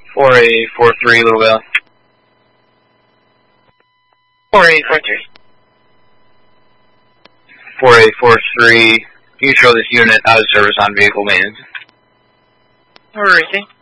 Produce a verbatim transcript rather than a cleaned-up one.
four eight four three, Little Valley. four eight four three. four eight four three, you can show this unit out of service on vehicle maintenance. Where is he?